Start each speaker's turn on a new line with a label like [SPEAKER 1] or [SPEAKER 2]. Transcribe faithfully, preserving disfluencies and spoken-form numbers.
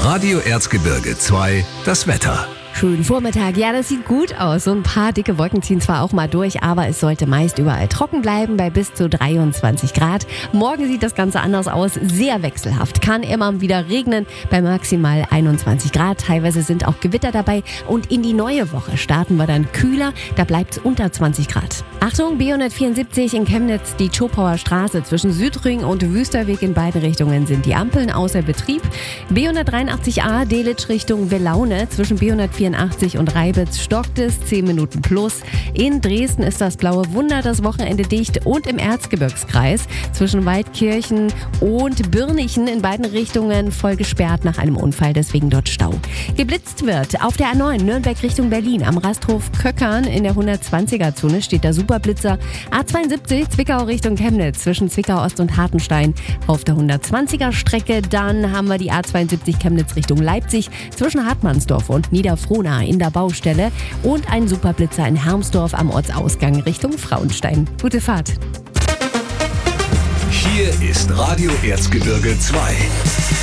[SPEAKER 1] Radio Erzgebirge zwei, das Wetter.
[SPEAKER 2] Schönen Vormittag. Ja, das sieht gut aus. So ein paar dicke Wolken ziehen zwar auch mal durch, aber es sollte meist überall trocken bleiben bei bis zu dreiundzwanzig Grad. Morgen sieht das Ganze anders aus. Sehr wechselhaft. Kann immer wieder regnen bei maximal einundzwanzig Grad. Teilweise sind auch Gewitter dabei. Und in die neue Woche starten wir dann kühler. Da bleibt es unter zwanzig Grad. Achtung, B hundertvierundsiebzig in Chemnitz, die Zschopauer Straße zwischen Südring und Wüsterweg in beiden Richtungen sind die Ampeln außer Betrieb. B hundertdreiundachtzig a Delitzsch Richtung Welaune zwischen B hundertvierundachtzig und Reibitz stockt es zehn Minuten plus. In Dresden ist das blaue Wunder das Wochenende dicht und im Erzgebirgskreis zwischen Waldkirchen und Birnichen in beiden Richtungen voll gesperrt nach einem Unfall, deswegen dort Stau. Geblitzt wird auf der A neun Nürnberg Richtung Berlin am Rasthof Köckern in der hundertzwanziger Zone steht der Superblitzer. A zweiundsiebzig Zwickau Richtung Chemnitz zwischen Zwickau Ost und Hartenstein auf der hundertzwanziger Strecke. Dann haben wir die A zweiundsiebzig Chemnitz Richtung Leipzig zwischen Hartmannsdorf und Niederfrohnau in der Baustelle und ein Superblitzer in Hermsdorf am Ortsausgang Richtung Frauenstein. Gute Fahrt.
[SPEAKER 1] Hier ist Radio Erzgebirge zwei.